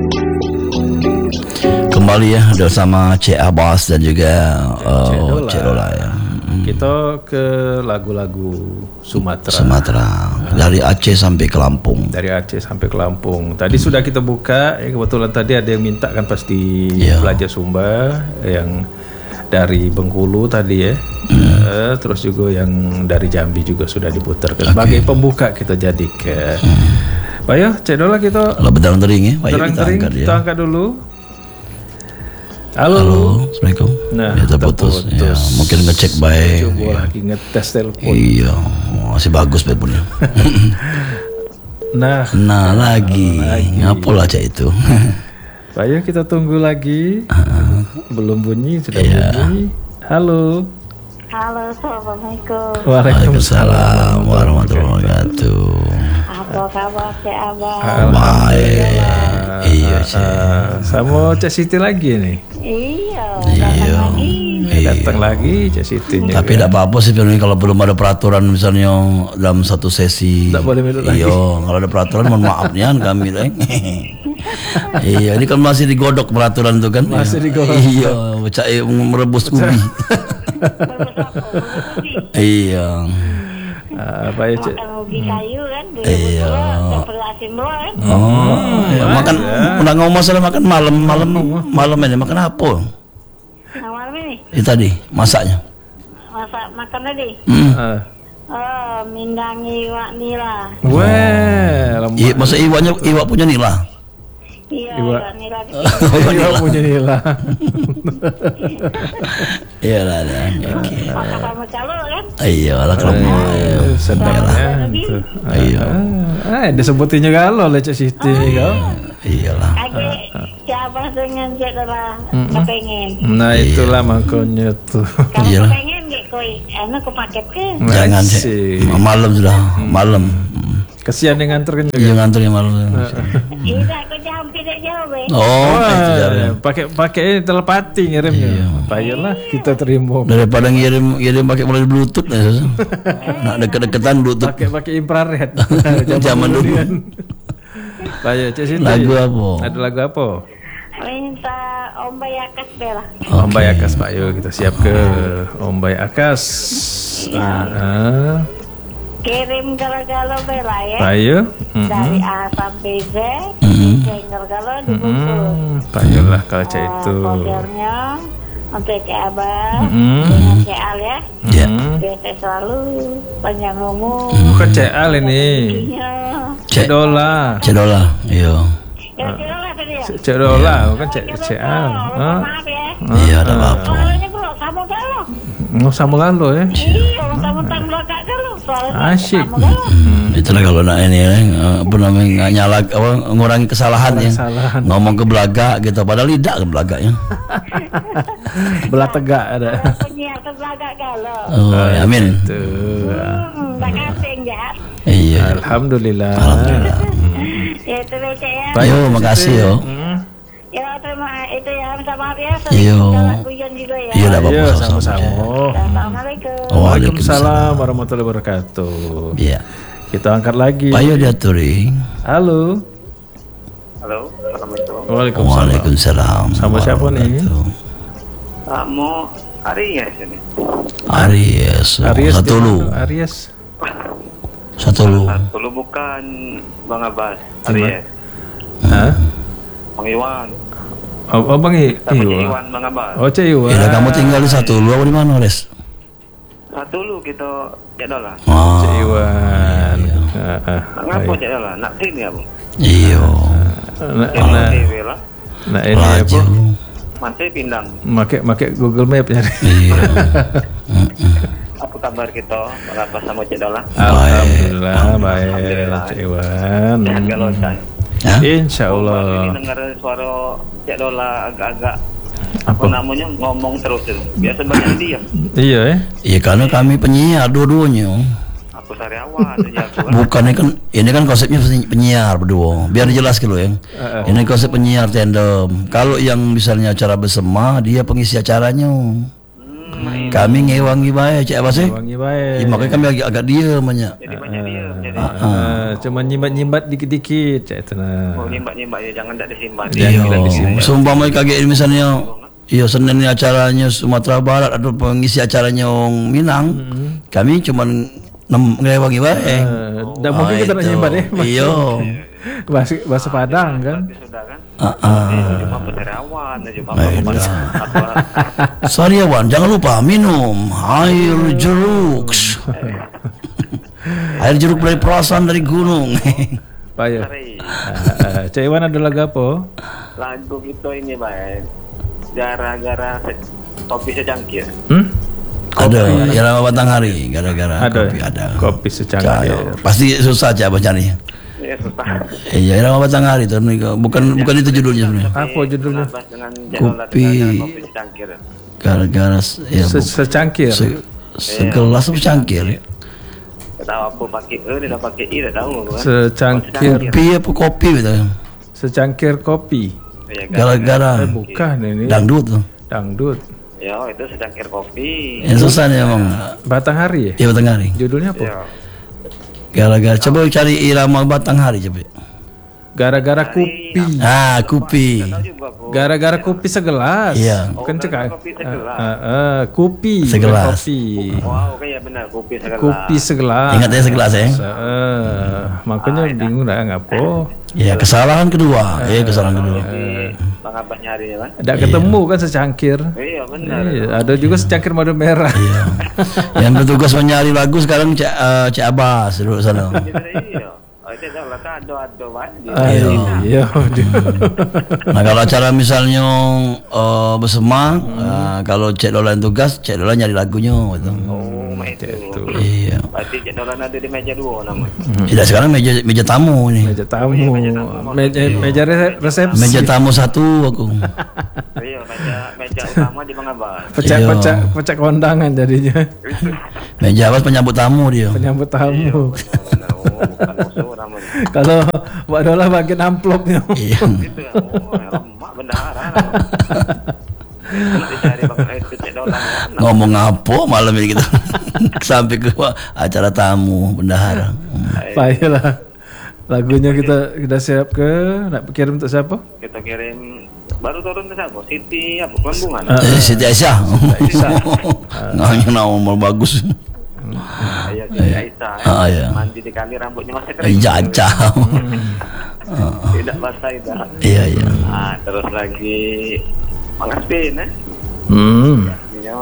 Kembali ya bersama Cik Abbas dan juga Cik Dola ya. Kita ke lagu-lagu Sumatera. Dari Aceh sampai ke Lampung. Dari Aceh sampai ke Lampung. Tadi sudah kita buka, ya kebetulan tadi ada yang minta kan pasti pelajar Sumba yang dari Bengkulu tadi ya. Terus juga yang dari Jambi juga sudah diputarkan. Sebagai pembuka kita jadikan. Bayo, Cik Dola kita Bedang tering ya. Kita angkat dulu. Halo, Assalamualaikum. Nah, ya, terputus. Ya, mungkin ngecek baik. Coba lagi ngetes telepon. Iya, masih bagus teleponnya. Nah, lagi. Ngapalah aja itu. Bayo kita tunggu lagi. Belum bunyi, sudah bunyi. Halo. Halo, assalamualaikum. Waalaikumsalam warahmatullahi wabarakatuh. Apa kabar Cik Abah? Baik. Iya, sama Cik Siti lagi nih. Datang lagi Cik Siti. Tapi tidak apa-apa sih kalau belum ada peraturan misalnya dalam satu sesi. Tidak boleh minum lagi. Iya, kalau ada peraturan mohon maafnya kami lah. Iya, ini kan masih digodok peraturan itu kan. Masih digodok. Iya, cak merebus ubi. Iya. Apa ya Cik? Makan ubi kayu kan. Iya. Kan? Makan. Udah ngomong masalah makan malam ini makan apa? Malam ini? Itu tadi masaknya. Makan tadi. Mindang iwak nila. Weh. Masa iwak punya nila? Iya, iwak nila. Iwak punya nila. Iya lah. Makan sama calo kan? Iya lah kamu. Sedangnya. Iya. Disebutin juga lo Cik Siti kau. Iyalah. Siapa dengan Cik Dola kepengen? Nah itulah makanya tuh. Kamu kepengen gak koi? Enak aku paket ke? Jangan sih. Malam sudah malam. Kesian yang nganter kan juga. Iya nganternya malam. Iya, aku hampir jauh be. Pakai telepati ngirimnya. Baiklah kita terima. Daripada ngirim pakai melalui Bluetooth nak deket-deketan Bluetooth. Pakai infrared. Zaman dulu. Baik, Cik Siti. Lagu apa? Ada lagu apa? Minta Ombay Akas bela. Ombay Akas Pak, yuk kita siap ke Ombay Akas. Kirim galo-galo bela ya. Bayu. Dari A sampai Z. Galo-galo dibungkus. Baiklah kalau Cik itu. Modelnya untuk Cik Abah dengan Cik Al ya. Iya. Biasa selalu panjang umur. Bukan Cik Al ini. Cik Dola. Iya. Cik Dola, bukan Cik Al. Maaf ya. Iya, ada apa-apa. Suaranya belum sama galo. Sama galo ya. Iya, mentang-mentang belakang galo. Suaranya Asyik. sama galo. Itulah kalau nak ini apa namanya nyala ngurangi kesalahan ya. Ngomong ke belagak gitu padahal tidak ke belagaknya. Belah tegak ada. Penyiar ke belakang galo. Oh, amin. Tak kasih ya. Iya. Alhamdulillah. Ya itu baca ya. Ayo, makasih yo. Ya terima itu ya minta maaf ya. Iya. Hujan juga ya. Iya, enggak apa-apa. Sama-sama. Assalamualaikum. Waalaikumsalam warahmatullahi wabarakatuh. Iya. Kita angkat lagi. Ayo diaturi. Halo. Assalamualaikum. Waalaikumsalam. Sama siapa nih? Mau Aries ini. Aries. Satu Lu bukan Bang Abbas. Aries. Hah? Bang Iwan. Oh Bang Iwan Bang Abbas. Oh Cik Iwan. Ya, kamu tinggal di Satu Lu apa di mana, Res? Satu Lu kita jadwal lah. Cik Iwan. Ngapa jadwal? Nak sini ya, Bu? Iya. Nah ini apa? Masih pindang. Make Google Map ya. Iya. Apa kabar kita? Bang Abbas sama jadwal lah. Alhamdulillah baik Cik Iwan. Kalau Insya Allah. Ini dengar suara jadwal agak-agak apa namanya ngomong terus itu. Biasa banyak diam. Iya ya. Iya karena kami penyiar dua-duanya. Aku sariawan aja aku kan. Bukan ini kan konsepnya penyiar berdua. Biar jelas gitu ya. Ini konsep penyiar tandem. Kalau yang misalnya acara bersama dia pengisi acaranya. Kami ngewangi bae Cik Abbas Wangi baik. makanya kami agak diam banyak. Jadi banyak dia. Jadi Cuma nyimbat-nyimbat dikit-dikit cak itu nah. mau nyimbat-nyimbat ya, jangan tak disimpan. Iya, sumpah mai kaget misalnya iya Senin ini acaranya Sumatera Barat atau pengisi acaranya orang Minang. Kami cuma ngewangi bae. Dah mungkin kita nak nyimbat Iya. bahasa Padang kan. Sudah kan? Heeh. Cuma Peterawan, cuma apa? Sariawan, jangan lupa minum air jeruk. Air jeruk dari perasaan dari gunung. Payah. Cik Iwan ada lagu apa? Lagu kita ini baik. Gara-gara kopi secangkir. Ada yang nama Batanghari gara-gara Ada. kopi ada. Kopi secangkir. Pasti susah aja bacanya. Ya susah. Iya, nama Batanghari itu bukan itu judulnya sebenarnya. Apa judulnya? Dengan Kopi. kopi secangkir. Gara-gara ya Secangkir. segelas secangkir. Tak tahu apa pakai dia dah pakai tak tahu kan. Secangkir. Kopi apa kopi gitu. Secangkir kopi. Ya, Gara-gara Bukan ini. dangdut tuh. Dangdut. ya itu secangkir kopi. Yang susah nih emang. Batanghari ya? Iya Batanghari. Judulnya apa? Ya. Gara-gara coba cari irama Batanghari coba. Gara-gara kopi. Kopi. Tahu juga aku. Gara-gara kopi segelas. Iya. Bukan gara-gara cekak. kopi segelas. Kopi. Segelas. bukan Kopi. Wow, kayak benar kopi segelas. Kopi segelas. Ingat ya segelas ya. Makanya bingung dah ngapo. Ya kesalahan kedua. Kesalahan kedua. Bang Abah nyari ya kan? Tidak ketemu kan secangkir. Iya benar. Iya, ada juga secangkir madu merah. Iya. Yang bertugas mencari lagu sekarang Cik Abbas dulu sana. Iya. Oh, itu dah lah ada banyak. Iya. Nah kalau acara misalnya bersama, kalau Cik Dola yang tugas, Cik Dola nyari lagunya gitu. Oh, itu. Iya. Berarti Cik Dolan ada di meja 2 nama. Tidak sekarang meja tamu nih. Meja tamu. Meja resepsi. Meja tamu satu aku. Iya, meja utama di Bang Abah. Pecah kondangan jadinya. Meja Abbas penyambut tamu dia. Penyambut tamu. Bukan musuh namanya. Kalau Mbak Dola bagian amplopnya. Iya. Itu ya. Lemak bendahara. Dicari Bang itu Cik Dolan. Ngomong apa malam ini kita sampai ke acara tamu bendahara. Payahlah. Lagunya kita siap ke nak kirim untuk siapa? Kita kirim baru turun ke siapa? Siti apa? Kelembungan. Siti Aisyah. Nggak nama bagus. Iya, Siti Aisyah. Iya. Mandi di kali rambutnya masih kering. Jajah. Tidak basah itu. Iya. Terus lagi Mang Aspin Iya.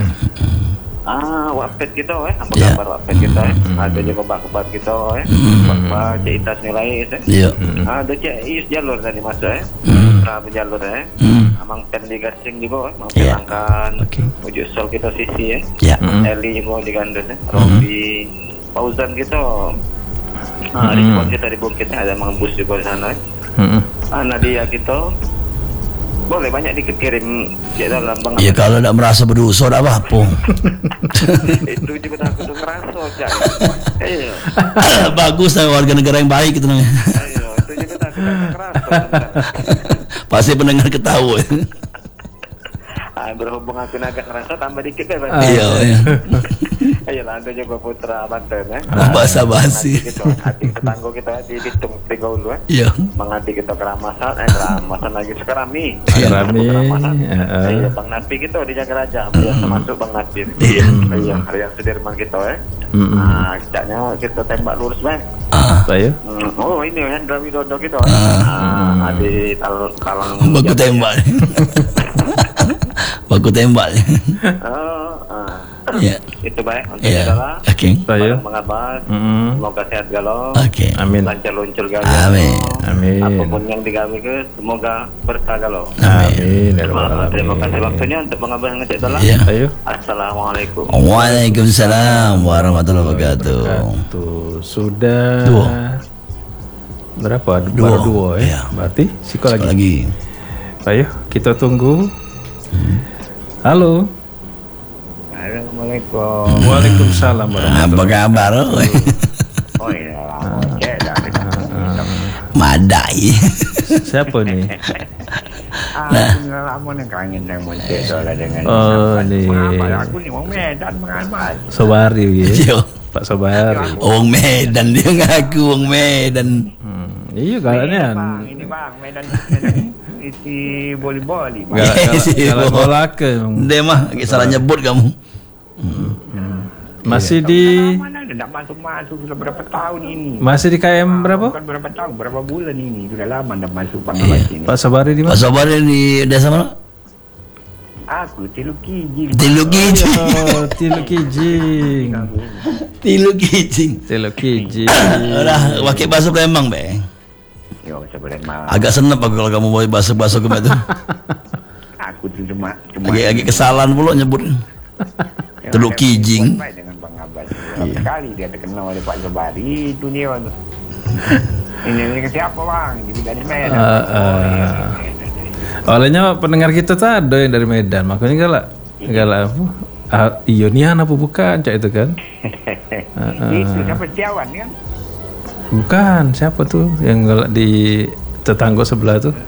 Wapet kita apa kabar wapet kita ada juga kabar kita Bapak Cik Itas nilai Iya. ada Cik Is jalur tadi masuk jalur Amang Pen di Gasing juga Mang Pelangkan Ujuk Sol kita sisi Eli juga di Gandus Robi Fauzan kita di spot kita di Bukit ada Mang Bus juga di sana Nadia kita boleh banyak dikit kirim dalam Bang. Ya kalau tidak merasa berdosa tidak apa-apa. Itu juga aku tuh ngerasa Cak. Iya. Bagus lah warga negara yang baik itu namanya. Iya, itu juga aku ngerasa. Pasti pendengar ketawa. Berhubung aku agak ngerasa tambah dikit ya Bang. Iya. Iya lah, itu juga putra Banten ya. Bahasa basi. Adik tetangga kita di Bitung Tiga Ulu Iya. Mengadi kita keramasan lagi sekarami. Iya, Bang Napi kita di Jagaraja biasa masuk Bang Napi. Iya, Rian Sudirman kita kitanya kita tembak lurus Bang. Saya. Oh ini Hendra Widodo kita. Di Talang. Baku tembak. Baku tembak. Ya. Itu baik untuk saudara. Oke. Saya. Mengabas. Semoga sehat galau. Oke. Amin. Lancar luncur galau. Amin. Apapun yang digawe ke semoga berkah galau. Amin. Terima kasih waktunya untuk mengabas ngecek dalam. Ayo. Assalamualaikum. Waalaikumsalam warahmatullahi wabarakatuh. Sudah. Dua. Berapa? Dua. Baru 2 ya. Berarti siko lagi. Ayo kita tunggu. Halo. Assalamualaikum. Waalaikumsalam Apa kabar? Oh iya. Madai. Siapa nih? Aku ngalamun yang kangen yang muncul soalnya dengan aku nih orang Medan mengamal. Sobari gitu. Pak Sobari. Orang Medan dia ngaku orang Medan. Iya galanya. Ini bang Medan isi boli-boli. Galan Molake. Dia mah salah nyebut kamu. Masih di mana tidak masuk sudah berapa tahun ini? Masih di KM berapa? Bukan berapa tahun, berapa bulan ini sudah lama tidak masuk Bangladesh ini. Pak Sobari di mana? Pak Sobari di desa mana? Aku Tilu Kijing. Tilu Kijing. Tilu Kijing. Tilu Kijing. Tilu Kijing. Udah pakai bahasa Palembang, Bang. Yo, Palembang. Agak senep aku kalau kamu bawa bahasa ke itu. Aku cuma agak kesalahan pula nyebut. Teluk Kijing. Dengan Bang Abbas. Sekali dia terkenal oleh Pak Sobari itu dia. Ini ke siapa bang? Jadi dari Medan. Awalnya pendengar kita tuh ada yang dari Medan, makanya galak apa? Ionian apa bukan cak itu kan? Itu siapa Setiawan kan? Bukan, siapa tuh yang galak di tetangga sebelah tuh?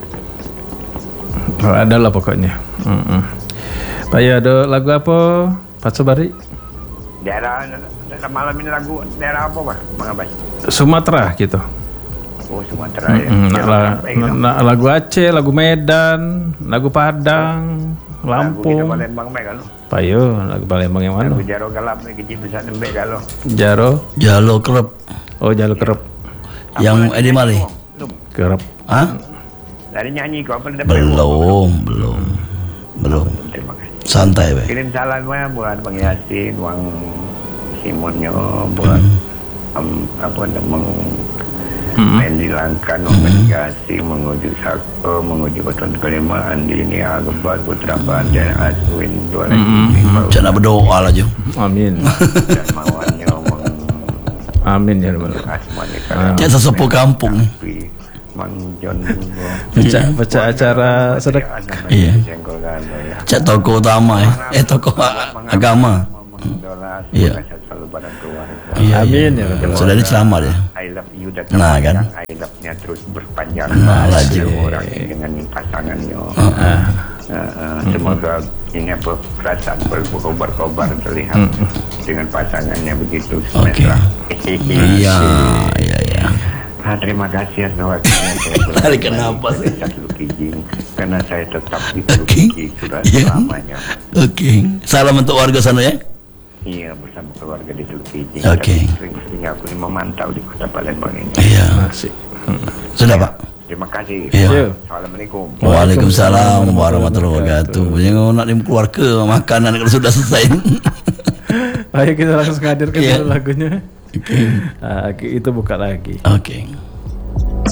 Ada lah pokoknya. Pak ya ada lagu apa? Pak Sobari? Daerah malam ini lagu daerah apa Pak? Bang Abbas? Sumatera gitu. Oh Sumatera ya. Lagu Aceh, lagu Medan, lagu Padang, Lampung. Lagu Palembang me kalau. Payo, lagu Palembang yang mana? Lagu Jaro Galap lagi bisa nembe kalau. Jalo Kerep. Oh Jalo Kerep. Yang Edi Mali. Kerep. Hah? Dari nyanyi kok belum. Terima kasih. Santai, Bang. Kirim salam buat Bang Yasin, Bang Simonyo, buat apa namanya menghilangkan komunikasi menuju Sako, menuju Kota Kelima, Andini, Agbar, Putra Bandan, Aswin, Tuan Jangan berdoa lah, Jo. Amin. Dan mawannya amin ya Rabbal. Jangan sesepuh kampung. Mang John juga. Baca acara sedekah. Iya. Cak toko utama ya. Toko agama. Iya. Amin ya Rabbal. Sudah diselamat ya. I love you dan kan. I love-nya terus berpanjang. Laju orang dengan pasangannya. Semoga ini apa perasaan berkobar-kobar terlihat dengan pasangannya begitu. Oke. Iya. Terima kasih atas waktunya. Hari kenapa sih? Karena saya tetap di Teluk Kijing sudah selamanya. Oke. Salam untuk warga sana ya. Iya, bersama keluarga di Teluk Kijing. Oke. Sering aku memantau di Kota Palembang ini. Iya. Sudah Pak. Terima kasih. Iya. Assalamualaikum. Waalaikumsalam warahmatullahi wabarakatuh. Jangan nak keluarga makanan kalau sudah selesai. Ayo kita langsung hadirkan lagunya. Itu buka lagi. Oke.